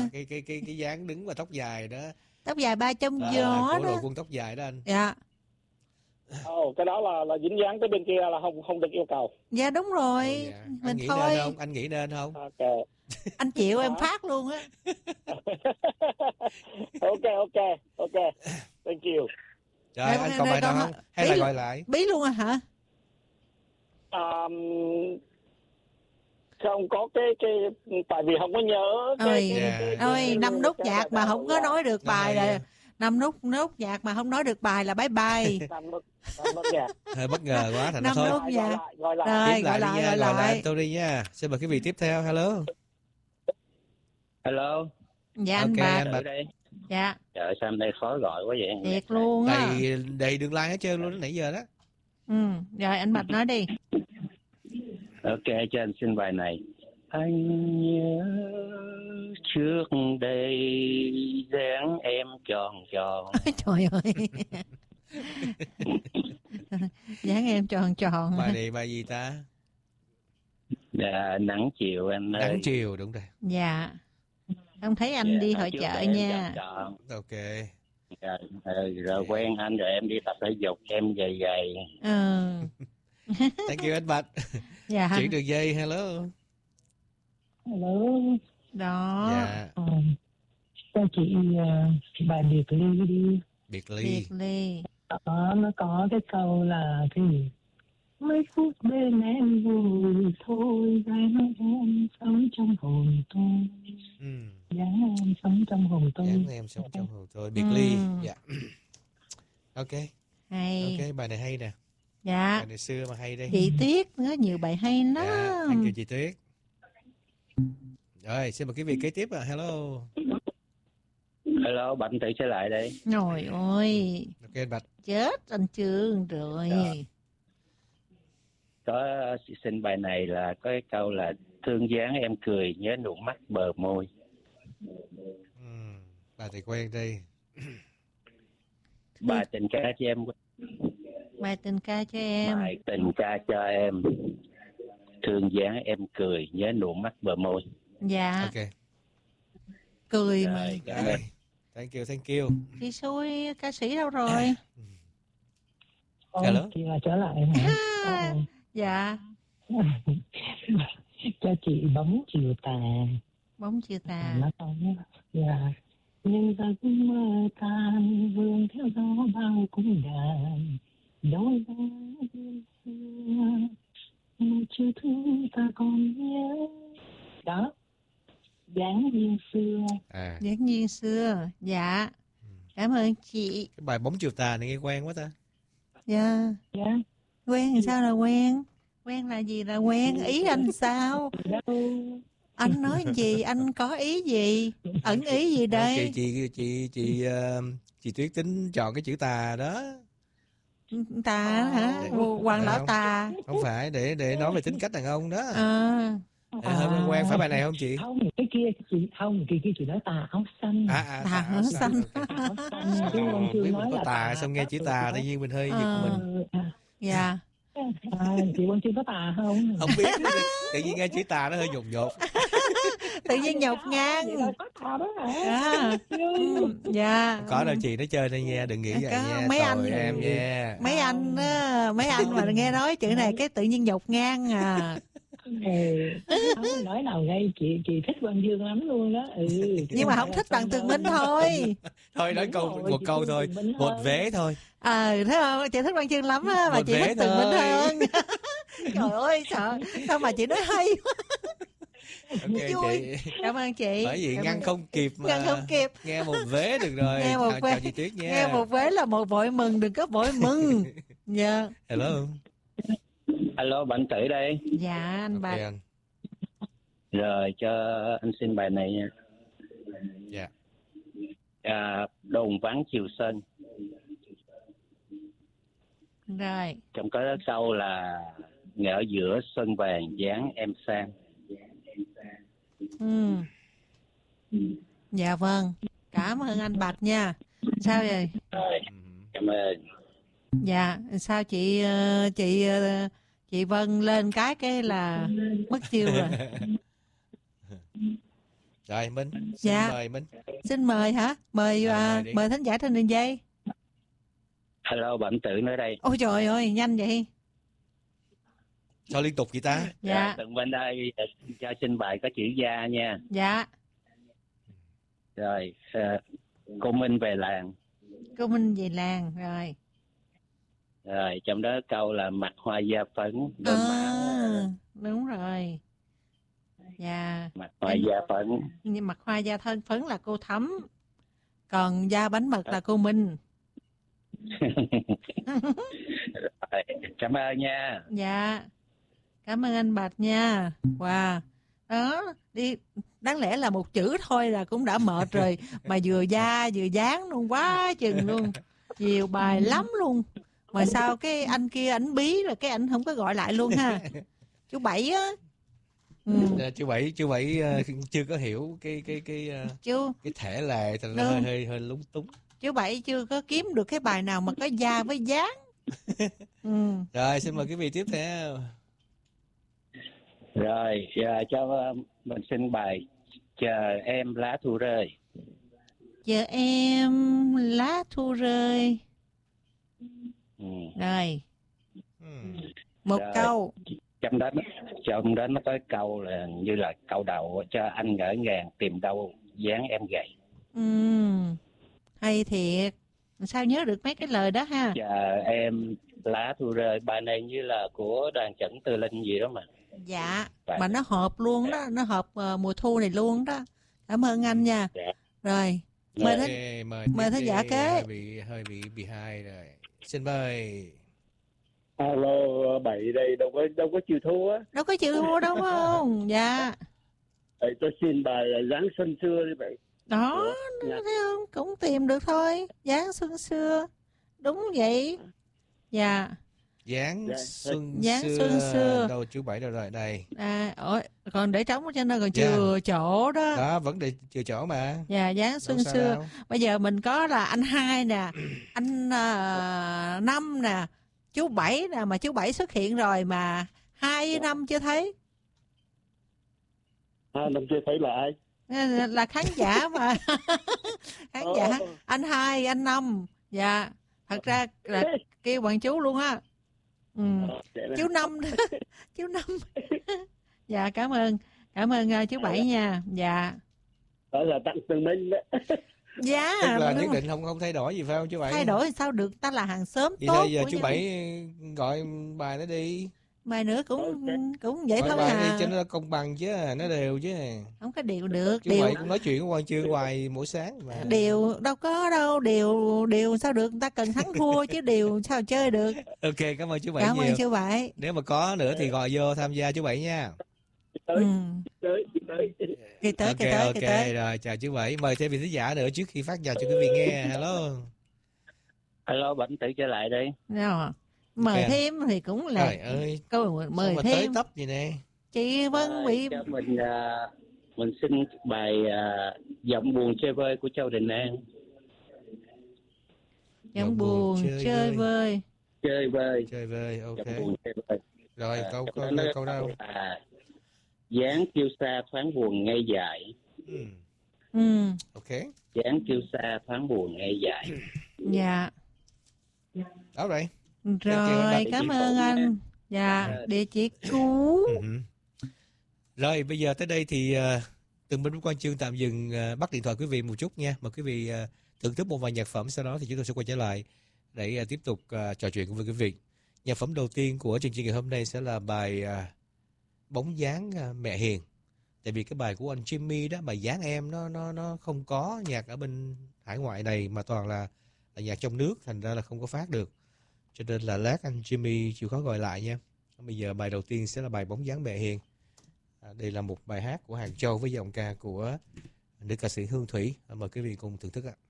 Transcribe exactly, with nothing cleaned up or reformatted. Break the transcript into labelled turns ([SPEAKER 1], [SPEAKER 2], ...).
[SPEAKER 1] À,
[SPEAKER 2] cái cái cái cái dáng đứng và tóc dài đó.
[SPEAKER 1] Tóc dài ba trong
[SPEAKER 2] À,
[SPEAKER 1] gió
[SPEAKER 2] của
[SPEAKER 1] đó.
[SPEAKER 2] đội quân tóc dài đó anh.
[SPEAKER 1] Dạ.
[SPEAKER 3] Ồ, cái đó là là dính dáng tới bên kia là không không được yêu cầu.
[SPEAKER 1] Dạ đúng rồi.
[SPEAKER 2] Ồ, dạ. Anh
[SPEAKER 1] Mình
[SPEAKER 2] nghĩ
[SPEAKER 1] thôi.
[SPEAKER 2] nên không? Anh nghĩ nên không?
[SPEAKER 3] Ok.
[SPEAKER 1] Anh chịu em
[SPEAKER 3] Hả?
[SPEAKER 1] phát luôn á.
[SPEAKER 3] Ok, ok, ok. Thank you.
[SPEAKER 2] Rồi,
[SPEAKER 1] Rồi,
[SPEAKER 2] anh
[SPEAKER 1] rồi,
[SPEAKER 2] còn bài
[SPEAKER 1] rồi,
[SPEAKER 2] nào
[SPEAKER 1] còn-
[SPEAKER 2] không? Hay
[SPEAKER 1] bí
[SPEAKER 2] là
[SPEAKER 1] luôn-
[SPEAKER 2] gọi lại?
[SPEAKER 1] Bí luôn à hả?
[SPEAKER 3] Um, không có cái cái tại vì không có nhớ cái
[SPEAKER 1] Ôi,
[SPEAKER 3] cái,
[SPEAKER 2] Dạ.
[SPEAKER 3] cái,
[SPEAKER 1] ôi
[SPEAKER 3] cái,
[SPEAKER 1] năm nốt
[SPEAKER 3] cái
[SPEAKER 1] nhạc
[SPEAKER 3] bài
[SPEAKER 1] mà
[SPEAKER 3] nào
[SPEAKER 1] không có
[SPEAKER 3] là-
[SPEAKER 1] nói được
[SPEAKER 2] Nó
[SPEAKER 1] bài
[SPEAKER 2] hay
[SPEAKER 1] là
[SPEAKER 2] à.
[SPEAKER 1] năm nốt nốt nhạc mà không nói được bài là bye bye.
[SPEAKER 3] năm nốt năm nốt nhạc.
[SPEAKER 2] Hơi bất ngờ quá thành ra
[SPEAKER 1] Năm
[SPEAKER 2] thôi.
[SPEAKER 1] nốt
[SPEAKER 3] Gọi
[SPEAKER 1] nhạc.
[SPEAKER 3] lại, gọi lại.
[SPEAKER 1] Rồi,
[SPEAKER 2] Tiếp
[SPEAKER 1] gọi
[SPEAKER 2] lại đi
[SPEAKER 1] lại,
[SPEAKER 2] nha,
[SPEAKER 1] gọi
[SPEAKER 2] gọi lại
[SPEAKER 1] lại.
[SPEAKER 2] anh Tony nha. Xin mời quý vị tiếp theo. Hello.
[SPEAKER 4] Hello.
[SPEAKER 1] Dạ anh
[SPEAKER 2] Ok,
[SPEAKER 1] Bạch.
[SPEAKER 2] anh
[SPEAKER 4] Ở
[SPEAKER 2] Bạch.
[SPEAKER 4] đây.
[SPEAKER 1] Dạ,
[SPEAKER 4] Trời sao hôm nay khó gọi quá vậy?
[SPEAKER 1] thiệt luôn á.
[SPEAKER 2] Đầy đầy đường line hết trơn luôn đó nãy giờ đó.
[SPEAKER 1] Ừ, rồi anh Bạch nói đi.
[SPEAKER 4] Ok, cho anh xin bài này. Anh nhớ trước đây dáng em tròn tròn.
[SPEAKER 1] Trời ơi. Dáng em tròn tròn.
[SPEAKER 2] Bài này bài gì ta?
[SPEAKER 4] Dạ, nắng chiều anh ơi.
[SPEAKER 2] Nắng chiều, đúng rồi.
[SPEAKER 1] Dạ. Không thấy anh
[SPEAKER 4] Dạ,
[SPEAKER 1] đi
[SPEAKER 4] hồi
[SPEAKER 1] hội
[SPEAKER 4] trước
[SPEAKER 1] chợ
[SPEAKER 4] em
[SPEAKER 1] nha.
[SPEAKER 4] tròn tròn.
[SPEAKER 2] Ok.
[SPEAKER 4] Rồi, rồi, rồi quen anh rồi em đi tập thể dục em gầy gầy.
[SPEAKER 1] Ừ.
[SPEAKER 2] Thank you anh Bạch.
[SPEAKER 1] Dạ.
[SPEAKER 2] Chuyển đường dây. Hello.
[SPEAKER 5] Hello.
[SPEAKER 1] Đó.
[SPEAKER 2] Dạ.
[SPEAKER 5] Ờ, cho chị uh, bài biệt ly đi.
[SPEAKER 2] Biệt ly.
[SPEAKER 1] Biệt ly.
[SPEAKER 5] Đó, nó có cái câu là cái gì? Mấy phút bên em vui thôi, dáng em sống trong hồn tôi.
[SPEAKER 2] Ừ.
[SPEAKER 5] Dáng em sống trong hồn tôi.
[SPEAKER 2] Dáng em sống trong hồn tôi. Biệt
[SPEAKER 1] Ừ.
[SPEAKER 2] ly. Dạ. Ok.
[SPEAKER 1] Hay.
[SPEAKER 2] Ok, bài này hay nè.
[SPEAKER 1] Dạ.
[SPEAKER 2] Bài này xưa mà hay đây.
[SPEAKER 1] Chị Tuyết nữa, nhiều bài hay lắm.
[SPEAKER 2] Dạ, thank you chị Tuyết. Rồi, xin mời quý vị kế tiếp ạ. Hello.
[SPEAKER 4] Hello, Bạch Thị trở lại đây.
[SPEAKER 1] Trời ơi,
[SPEAKER 2] Ok anh Bạch.
[SPEAKER 1] chết anh Trương rồi.
[SPEAKER 4] Dạ. Có xin bài này là có cái câu là thương dáng em cười nhớ nụ mắt bờ môi.
[SPEAKER 2] Ừ, bài thì quen đi.
[SPEAKER 4] Bài tình ca cho em.
[SPEAKER 1] Bài tình ca cho em.
[SPEAKER 4] Bài tình ca cho em. Thương dáng em cười nhớ nụ mắt bờ môi.
[SPEAKER 1] Dạ.
[SPEAKER 2] Ok.
[SPEAKER 1] Cười mà.
[SPEAKER 4] Rồi, cảm ơn.
[SPEAKER 2] Rồi. Thank you, thank you.
[SPEAKER 1] Chị xui ca sĩ đâu rồi?
[SPEAKER 2] Hello.
[SPEAKER 5] Ồ, chị là trở lại hả? Ồ.
[SPEAKER 1] Dạ.
[SPEAKER 5] Cho chị bóng chiều tà.
[SPEAKER 1] Bóng chiều tà.
[SPEAKER 5] Nó có dạ. Nhưng giấc mơ tan vương theo gió bao cung đàn. Đôi vai duyên xưa một chiều thương ta còn nhớ. Đó. Dáng duyên xưa.
[SPEAKER 2] À,
[SPEAKER 1] Dáng duyên xưa. Dạ. Cảm ơn chị.
[SPEAKER 2] cái bài bóng chiều tà này nghe quen quá ta.
[SPEAKER 1] Dạ.
[SPEAKER 5] Dạ.
[SPEAKER 1] Quen thì sao là quen? Quen là gì là quen? Ý anh sao? Anh nói gì? Anh có ý gì? Ẩn ý gì
[SPEAKER 2] Chị
[SPEAKER 1] đây?
[SPEAKER 2] chị chị chị uh, chị Tuyết tính chọn cái chữ tà đó.
[SPEAKER 1] Tà hả? Hoàng lão tà.
[SPEAKER 2] Không phải để để nói về tính cách đàn ông đó.
[SPEAKER 1] À.
[SPEAKER 2] À, hơi quen phải bài này không chị?
[SPEAKER 5] Không, cái kia chị không, cái kia chị nói tà áo xanh.
[SPEAKER 2] À, à,
[SPEAKER 1] Tà áo xanh.
[SPEAKER 2] ok.
[SPEAKER 5] Áo xanh
[SPEAKER 2] Sao
[SPEAKER 5] chứ không chưa
[SPEAKER 2] biết
[SPEAKER 5] nói
[SPEAKER 2] mình có
[SPEAKER 5] là
[SPEAKER 2] tà xong nghe chữ tà tự nhiên mình hơi giật
[SPEAKER 1] Ờ.
[SPEAKER 2] mình.
[SPEAKER 5] À,
[SPEAKER 1] Dạ.
[SPEAKER 5] à, chị Quang Trương có tà không?
[SPEAKER 2] Không biết tự nhiên nghe chữ tà nó hơi nhột nhột.
[SPEAKER 1] Tự nhiên nhột ngang.
[SPEAKER 5] Vậy là có tà đó hả?
[SPEAKER 1] À. Ừ, dạ.
[SPEAKER 2] Có đâu chị, nó chơi đây nha, đừng nghĩ vậy
[SPEAKER 1] Có,
[SPEAKER 2] nha.
[SPEAKER 1] mấy
[SPEAKER 2] Tội
[SPEAKER 1] anh-
[SPEAKER 2] em nha.
[SPEAKER 1] Mấy anh á, mấy anh mà nghe nói chữ này cái tự nhiên nhột ngang à.
[SPEAKER 5] Ừ, không nói nào ngay chị chị thích Quang Dương lắm luôn đó. Ừ,
[SPEAKER 1] Nhưng mà không thích bằng Tường Minh thôi.
[SPEAKER 2] Thôi nói
[SPEAKER 5] Đúng
[SPEAKER 2] câu
[SPEAKER 5] rồi,
[SPEAKER 2] một
[SPEAKER 5] chị
[SPEAKER 2] câu
[SPEAKER 5] thương
[SPEAKER 2] thôi,
[SPEAKER 5] Tường Minh
[SPEAKER 2] một
[SPEAKER 5] hơn.
[SPEAKER 2] vé thôi.
[SPEAKER 1] Ờ, thấy không? Chị thích Quang Chương lắm á, mà
[SPEAKER 2] Một
[SPEAKER 1] chị
[SPEAKER 2] vé
[SPEAKER 1] thích Tường Minh
[SPEAKER 2] thôi.
[SPEAKER 1] hơn. Trời ơi, sợ. Sao mà chị nói hay quá.
[SPEAKER 2] Ok
[SPEAKER 1] Vui.
[SPEAKER 2] chị.
[SPEAKER 1] Cảm ơn chị.
[SPEAKER 2] Bởi vì
[SPEAKER 1] Cảm
[SPEAKER 2] ngăn
[SPEAKER 1] ơn.
[SPEAKER 2] không kịp mà.
[SPEAKER 1] Ngăn không kịp.
[SPEAKER 2] Nghe một vé được rồi.
[SPEAKER 1] Nghe một
[SPEAKER 2] chào,
[SPEAKER 1] vé.
[SPEAKER 2] chào chị Tuyết nha.
[SPEAKER 1] Nghe một vế là một vội mừng, đừng có vội mừng. Dạ.
[SPEAKER 2] Hello.
[SPEAKER 4] Alo, bạn Tử đây.
[SPEAKER 1] Dạ, anh
[SPEAKER 2] Ok
[SPEAKER 1] Bạch.
[SPEAKER 2] anh.
[SPEAKER 4] Rồi cho anh xin bài này nha.
[SPEAKER 2] Dạ.
[SPEAKER 4] À, đồn vắng chiều sân.
[SPEAKER 1] Rồi.
[SPEAKER 4] Trong có câu là ngỡ giữa sân vàng dáng em sang.
[SPEAKER 1] Ừ. Dạ vâng. Cảm ơn anh Bạch nha. Sao vậy?
[SPEAKER 4] Rồi, cảm ơn.
[SPEAKER 1] Dạ, sao chị ờ, chị ờ, chị Vân lên cái cái là mất chiêu rồi.
[SPEAKER 2] Rồi Minh, xin
[SPEAKER 1] Dạ.
[SPEAKER 2] mời Minh.
[SPEAKER 1] Xin mời hả? Mời
[SPEAKER 2] Rồi,
[SPEAKER 1] à,
[SPEAKER 2] mời đi.
[SPEAKER 1] mời thính giả trên đường dây.
[SPEAKER 4] Hello, Bẩm Tử nơi đây.
[SPEAKER 1] Ôi trời ơi, nhanh vậy.
[SPEAKER 2] Sao liên tục vậy ta?
[SPEAKER 1] Dạ.
[SPEAKER 4] Tụi bên đây cho xin bài có chữ gia nha.
[SPEAKER 1] Dạ.
[SPEAKER 4] Rồi, uh, cô Minh về làng.
[SPEAKER 1] Cô Minh về làng rồi.
[SPEAKER 4] Rồi, trong đó câu là mặt hoa da phấn. Đôi
[SPEAKER 1] À,
[SPEAKER 4] má,
[SPEAKER 1] đúng rồi. Dạ.
[SPEAKER 4] mặt hoa da phấn.
[SPEAKER 1] Nhưng mặt hoa da thân phấn là cô Thắm. Còn da bánh mật là cô Minh.
[SPEAKER 4] Rồi, cảm ơn nha.
[SPEAKER 1] Dạ. Cảm ơn anh Bạch nha. Wow. Đó, đi đáng lẽ là một chữ thôi là cũng đã mệt rồi, mà vừa da vừa dáng luôn, quá chừng luôn. Nhiều bài lắm luôn. Mà sao cái anh kia ảnh bí rồi cái ảnh không có gọi lại luôn ha. Chú Bảy á. Ừ.
[SPEAKER 2] À, chú Bảy, chú Bảy uh, chưa có hiểu cái cái cái uh,
[SPEAKER 1] Chú
[SPEAKER 2] cái thể lệ, thành ra
[SPEAKER 1] Đúng.
[SPEAKER 2] hơi hơi hơi lúng túng.
[SPEAKER 1] chú Bảy chưa có kiếm được cái bài nào mà có da với dáng. Ừ.
[SPEAKER 2] Rồi, xin mời quý vị tiếp theo.
[SPEAKER 4] Rồi, giờ cho uh, mình xin bài chờ em lá thu rơi.
[SPEAKER 1] Chờ em lá thu rơi.
[SPEAKER 4] Ừ.
[SPEAKER 1] Rồi,
[SPEAKER 2] Hmm.
[SPEAKER 1] một
[SPEAKER 4] Rồi.
[SPEAKER 1] câu.
[SPEAKER 4] Trong đó trong đó nó có câu là như là câu đầu cho anh ngỡ ngàng tìm đâu dáng em gầy.
[SPEAKER 1] Ừ. Hay thiệt. Sao nhớ được mấy cái lời đó ha.
[SPEAKER 4] Chờ em lá thu rơi, bài này như là của đoàn Trần Tư Linh gì đó mà.
[SPEAKER 1] Dạ,
[SPEAKER 4] Bài
[SPEAKER 1] mà nó hợp luôn đó, nó hợp uh, mùa thu này luôn đó. Cảm ơn anh nha.
[SPEAKER 4] Dạ.
[SPEAKER 1] Rồi, mời
[SPEAKER 2] Ok,
[SPEAKER 1] thính
[SPEAKER 2] mời
[SPEAKER 1] mời
[SPEAKER 2] tiếp
[SPEAKER 1] thính giả
[SPEAKER 2] đi.
[SPEAKER 1] kế.
[SPEAKER 2] Hơi bị hơi bị bị hai rồi. Xin mời.
[SPEAKER 3] Alo, Bảy đây đâu có đâu có chịu thua á.
[SPEAKER 1] đâu có chịu thua đâu không? Dạ.
[SPEAKER 3] Vậy tôi xin bài Dáng Xuân Xưa đi Bảy.
[SPEAKER 1] Đó,
[SPEAKER 3] Dạ.
[SPEAKER 1] thấy không? Cũng tìm được thôi. Dáng xuân xưa. Đúng vậy. Dạ.
[SPEAKER 2] Dáng
[SPEAKER 3] Dạ.
[SPEAKER 2] xuân
[SPEAKER 1] Dáng
[SPEAKER 2] xưa.
[SPEAKER 1] xuân xưa.
[SPEAKER 2] Đâu chú Bảy đâu rồi đây.
[SPEAKER 1] À, ôi, còn để trống ở trên đó còn
[SPEAKER 2] Dạ.
[SPEAKER 1] chừa chỗ đó.
[SPEAKER 2] Đó, vẫn để chừa chỗ mà.
[SPEAKER 1] Dạ, dáng
[SPEAKER 2] Đâu
[SPEAKER 1] xuân
[SPEAKER 2] sao
[SPEAKER 1] xưa.
[SPEAKER 2] đâu.
[SPEAKER 1] Bây giờ mình có là anh Hai nè, anh uh, Năm nè, chú Bảy nè, mà chú Bảy xuất hiện rồi mà Hai với Năm chưa thấy.
[SPEAKER 3] À, năm chưa thấy là ai?
[SPEAKER 1] Là là khán giả mà. Khán giả.
[SPEAKER 3] Ờ.
[SPEAKER 1] Anh Hai, anh Năm. Dạ. Thật ra là kêu bằng chú luôn á. Ừ.
[SPEAKER 3] Vậy là-
[SPEAKER 1] Chú Năm. Chú Năm. Dạ, cảm ơn. Cảm ơn uh, chú Bảy nha. Dạ.
[SPEAKER 3] Đó là tặng Tường Minh đó.
[SPEAKER 1] Dạ.
[SPEAKER 2] Tức là
[SPEAKER 1] đúng
[SPEAKER 2] nhất
[SPEAKER 1] rồi.
[SPEAKER 2] định không không thay đổi gì phải không chú Bảy?
[SPEAKER 1] Thay đổi sao được, ta là hàng xóm
[SPEAKER 2] Vậy
[SPEAKER 1] tốt
[SPEAKER 2] thôi giờ
[SPEAKER 1] của
[SPEAKER 2] chú
[SPEAKER 1] nhau.
[SPEAKER 2] Bảy gọi bài nó đi.
[SPEAKER 1] Bài nữa cũng
[SPEAKER 3] Ok.
[SPEAKER 1] cũng vậy
[SPEAKER 2] Gọi
[SPEAKER 1] thôi
[SPEAKER 2] bài
[SPEAKER 1] à.
[SPEAKER 2] đi cho nó công bằng chứ, nó đều chứ.
[SPEAKER 1] Không có điều được,
[SPEAKER 2] Chú
[SPEAKER 1] điều
[SPEAKER 2] Bảy cũng nói chuyện với Quang Chương hoài mỗi sáng mà.
[SPEAKER 1] điều đâu có đâu, điều điều sao được, người ta cần thắng thua chứ điều sao chơi được.
[SPEAKER 2] Ok, cảm ơn chú Bảy
[SPEAKER 1] Cảm
[SPEAKER 2] nhiều.
[SPEAKER 1] ơn chú Bảy.
[SPEAKER 2] Nếu mà có nữa thì gọi vô tham gia chú Bảy nha.
[SPEAKER 3] Tới,
[SPEAKER 1] Ừ.
[SPEAKER 3] tới, tới.
[SPEAKER 1] Kỳ tới,
[SPEAKER 2] Ok,
[SPEAKER 1] kỳ tới, kỳ
[SPEAKER 2] ok,
[SPEAKER 1] tới.
[SPEAKER 2] rồi chào chú Bảy. Mời thêm vị thính giả nữa trước khi phát vào cho quý vị nghe. Hello.
[SPEAKER 4] Alo, Bẩm Tử trở lại đây.
[SPEAKER 1] Rồi. Mời
[SPEAKER 2] Ok.
[SPEAKER 1] thêm thì cũng là
[SPEAKER 2] Trời ơi,
[SPEAKER 1] câu
[SPEAKER 2] sao
[SPEAKER 1] mời
[SPEAKER 2] mà tới
[SPEAKER 1] thêm.
[SPEAKER 2] tấp vậy nè.
[SPEAKER 1] Chị Vân
[SPEAKER 4] À,
[SPEAKER 1] bị
[SPEAKER 4] cho mình à, mình xin bài à, giọng buồn chơi vơi của Châu Đình An.
[SPEAKER 1] giọng buồn
[SPEAKER 2] chơi
[SPEAKER 1] chơi
[SPEAKER 2] vơi.
[SPEAKER 1] vơi.
[SPEAKER 4] Chơi vơi,
[SPEAKER 2] Chơi vơi, ok.
[SPEAKER 4] giọng buồn chơi vơi.
[SPEAKER 2] Rồi,
[SPEAKER 4] À,
[SPEAKER 2] câu
[SPEAKER 4] trong
[SPEAKER 2] câu
[SPEAKER 4] đó nó
[SPEAKER 2] câu đâu?
[SPEAKER 4] À, dáng kiêu sa thoáng buồn ngây dại.
[SPEAKER 2] Ừ,
[SPEAKER 1] Ừ.
[SPEAKER 2] ok.
[SPEAKER 4] Dáng kiêu sa thoáng buồn ngây dại.
[SPEAKER 1] Dạ.
[SPEAKER 2] Đó rồi.
[SPEAKER 1] Rồi,
[SPEAKER 4] Địa
[SPEAKER 1] cảm
[SPEAKER 4] chỉ
[SPEAKER 1] ơn
[SPEAKER 4] cũ
[SPEAKER 1] anh.
[SPEAKER 4] nha.
[SPEAKER 1] Dạ,
[SPEAKER 4] Ờ.
[SPEAKER 1] địa chỉ cũ.
[SPEAKER 2] Ừ. Rồi, bây giờ tới đây thì uh, Tường Minh với Quang Chương tạm dừng uh, bắt điện thoại quý vị một chút nha. Mời quý vị uh, thưởng thức một vài nhạc phẩm, sau đó thì chúng tôi sẽ quay trở lại để uh, tiếp tục uh, trò chuyện với quý vị. Nhạc phẩm đầu tiên của chương trình ngày hôm nay sẽ là bài uh, Bóng dáng uh, mẹ hiền. Tại vì cái bài của anh Jimmy đó, bài Dáng em nó nó nó không có nhạc ở bên hải ngoại này mà toàn là, là nhạc trong nước, thành ra là không có phát được. Cho nên là lát anh Jimmy chịu khó gọi lại nha. Bây giờ bài đầu tiên sẽ là bài Bóng dáng mẹ hiền. À, đây là một bài hát của Hàng Châu với giọng ca của nữ ca sĩ Hương Thủy. À, mời quý vị cùng thưởng thức ạ.